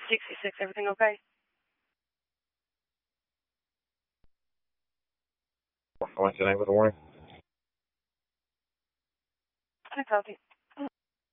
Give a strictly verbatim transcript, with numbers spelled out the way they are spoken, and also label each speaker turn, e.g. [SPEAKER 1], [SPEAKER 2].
[SPEAKER 1] sixty-six, everything okay?
[SPEAKER 2] What's the name of the warning?
[SPEAKER 1] I copy.